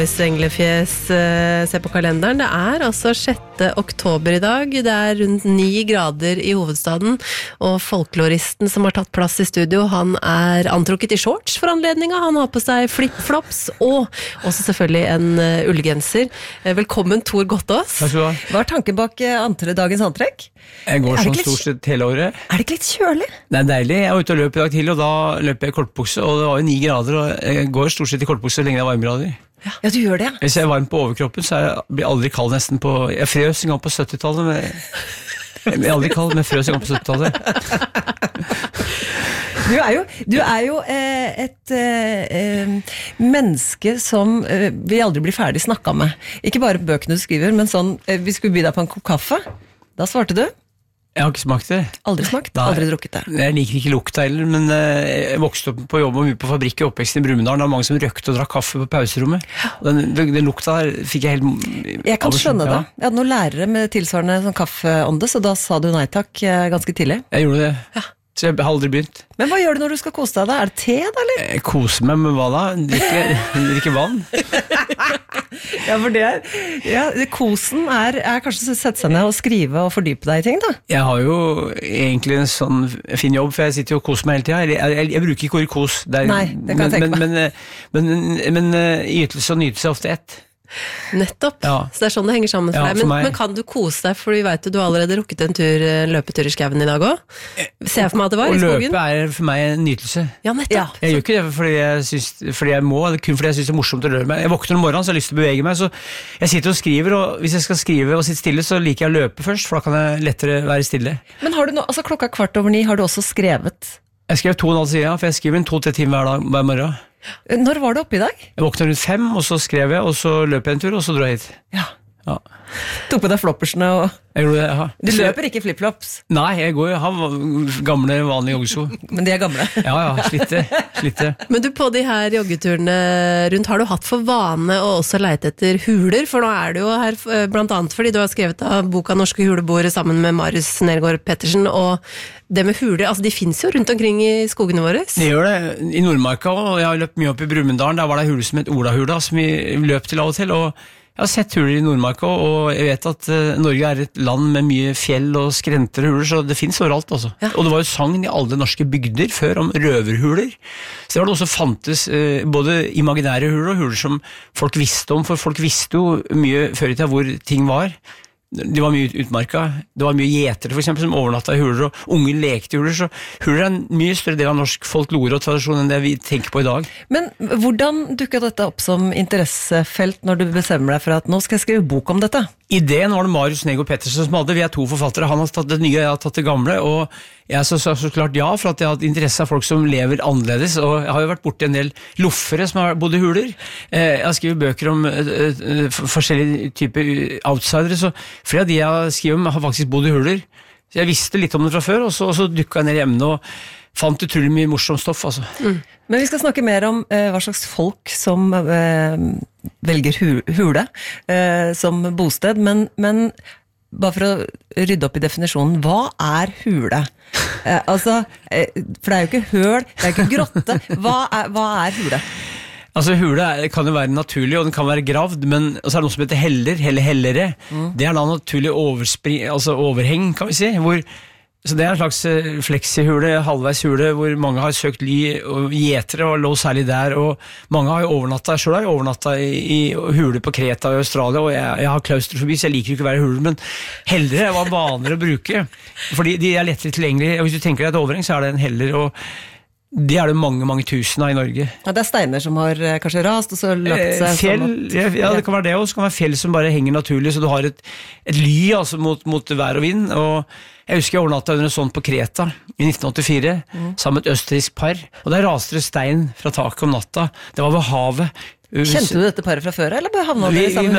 Englefjes, se på kalenderen. Det altså 6. oktober i dag. Det rundt 9 grader i hovedstaden, og folkloristen som har tatt plass i studio, han antrukket i shorts for anledninga. Han har på seg flip-flops, og også selvfølgelig en ullgenser. Velkommen, Tor Gottaas. Takk skal du ha. Hva tanken bak dagens antrekk? Jeg går sånn stort sett hele året. Det ikke litt kjølig? Det deilig. Jeg var ute og løp i dag tidlig, og da løp jeg i kortbukse, og det var jo 9 grader, og jeg går stort sett i kortbukse så lenge det varmegrader. Ja, du gjør det, ja. Hvis jeg varm på overkroppen, så blir jeg aldri kald nesten på... Jeg frøs en gang på 70-tallet, men jeg blir aldri kald, men frøs en gang på 70-tallet. Du jo et menneske som vi aldri blir ferdig snakket med. Ikke bare bøkene du skriver, men sånn, vi skulle by deg på en kopp kaffe. Da svarte du? Jeg har ikke smakt det. Aldri smakt? Nei, aldri drukket det? Jeg liker ikke lukta heller, men jeg vokste opp på jobb og mye på fabrikk i oppveksten i Brumunddal. Det var mange som røkte og drakk kaffe på pauserommet. Den lukta der fikk jeg helt... Jeg kan skjønne det. Jeg hadde noen lærere med tilsvarende sånn kaffeånde, så da sa du nei takk ganske tidlig. Jeg gjorde det. Ja. Så jeg har aldri begynt. Men hva gjør du når du skal kose deg da? Det te da, eller? Jeg koser meg med hva da? Drikke vann. Ja, for kosen kanskje å sette seg ned og skrive og fordype deg i ting da? Jeg har jo egentlig en sånn fin jobb, for jeg sitter jo og koser meg hele tiden. Jeg bruker ikke ordet kos. Nei, det kan jeg tenke meg. Men ytelse og nytelse ofte ett. Nettopp, ja. Så det sånn det henger sammen for deg. Men kan du kose deg, for vi vet du har allerede rukket en løpetur i skauen i dag også? Ser jeg for meg at det var i skogen? Å løpe for meg en nytelse. Ja, nettopp. Jeg gjør ikke det fordi jeg må, kun fordi jeg synes det morsomt å røre meg. Jeg våkner om morgenen, så jeg har lyst til å bevege meg, så jeg sitter og skriver, og hvis jeg skal skrive og sitte stille, så liker jeg å løpe først, for da kan jeg lettere være stille. Men har du klokka 8:15 har du også skrevet? Jeg skrev 2,5 sider, for jeg skriver 2-3 timer hver morgen. Når var du oppe i dag? Jeg våknet rundt 5, og så skrev jeg, og så løp jeg en tur, og så dro jeg hit. Ja. Tok på deg floppersene og... Jeg gjorde det, ja. Du løper ikke flip-flops? Nei, jeg har gamle, vanlige joggesko. Men de gamle? Ja, slitte. Men du, på de her joggeturene rundt, har du hatt for vane å også leite etter huler? For nå du jo her, blant annet fordi du har skrevet av boka Norske huleboere sammen med Marius Nergård Pettersen, og det med huler, altså de finnes jo rundt omkring i skogene våre. Det gjør det, i Nordmarka, og jeg har løpt mye opp i Brumunddal, der var det hule som het Olahula, som vi løp til av og til, og jeg har sett huler i Nordmarka, og jeg vet at Norge et land med mye fjell og skrenter huler, så det finnes overalt altså. Ja. Og det var jo sagn i alle norske bygder før om røverhuler. Så det var det også fantes både imaginære huler og huler som folk visste om, for folk visste jo mye før i tida hvor ting var. Det var mye utmarka, det var mye gjetere for eksempel som overnatta i huler, og unge lekte i huler, så huler en mye større del av norsk folklore og tradisjon enn det vi tenker på i dag. Men hvordan dukket dette opp som interessefelt når du bestemmer deg for at nå skal jeg skrive bok om dette? Ideen var det Marius Nergård Pettersen som hadde. Vi 2 forfattere, han har tatt det nye, jeg har tatt det gamle, og jeg sa så klart ja, for at jeg har hatt interesse av folk som lever annerledes, og jeg har jo vært borte en del loffere som har bodd i huler. Jeg har skrevet bøker om forskjellige typer outsidere, så flere av de jeg skriver om har faktisk bodd i huler. Så jeg visste litt om det fra før, og så dukket jeg ned i emnet og fant utrolig mye morsomt stoff. Altså. Men vi skal snakke mer om hva slags folk som velger hule som bosted, men bare for å rydde opp i definisjonen, hva hule? For det jo ikke høl, det ikke grotte. Hva hule? Altså hule kan jo være naturlig, og den kan være gravd, men så det noe som heter heller, eller hellere. Det da naturlig overheng, kan vi si, så det en slags fleksihule, halvveishule, hvor mange har søkt ly og gjetere og lå særlig der, og mange har jo overnattet, selv har jeg overnattet i hule på Kreta i Australia, og jeg har klaustrofobi, så jeg liker ikke å være i hule, men heller var vaner å bruke, fordi de lettere tilgjengelige, og hvis du tenker deg et overheng, så det en heller, og de det mange tusen av i Norge. Ja, det steiner som har kanskje rast og så lagt seg fjell, ja, det kan være det også. Det kan være fjell som bare henger naturlig, så du har et ly altså, mot vær og vind. Og jeg husker jeg overnatta under en sånn på Kreta i 1984, sammen med et østerriksk par. Og der raste det stein fra taket om natta. Det var ved havet. Kjente du dette paret fra før, eller havna dere sammen?